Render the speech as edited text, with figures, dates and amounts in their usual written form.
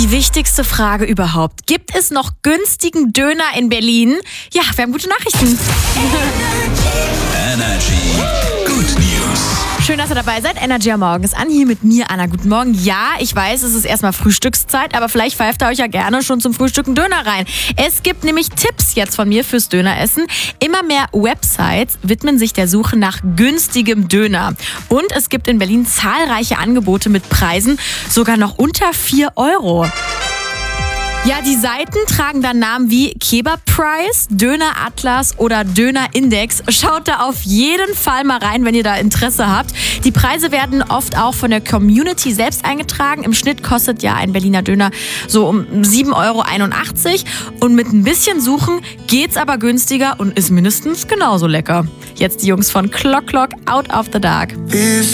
Die wichtigste Frage überhaupt. Gibt es noch günstigen Döner in Berlin? Ja, wir haben gute Nachrichten. Energy Good News. Schön, dass ihr dabei seid. Energy am Morgen ist an. Hier mit mir, Anna. Guten Morgen. Ja, ich weiß, es ist erstmal Frühstückszeit, aber vielleicht pfeift ihr euch ja gerne schon zum Frühstück einen Döner rein. Es gibt nämlich Tipps jetzt von mir fürs Döneressen. Immer mehr Websites widmen sich der Suche nach günstigem Döner. Und es gibt in Berlin zahlreiche Angebote mit Preisen, sogar noch unter 4 Euro. Ja, die Seiten tragen dann Namen wie Kebab Price, Döner Atlas oder Döner Index. Schaut da auf jeden Fall mal rein, wenn ihr da Interesse habt. Die Preise werden oft auch von der Community selbst eingetragen. Im Schnitt kostet ja ein Berliner Döner so um 7,81 Euro. Und mit ein bisschen Suchen geht's aber günstiger und ist mindestens genauso lecker. Jetzt die Jungs von Clock Clock, Out of the Dark.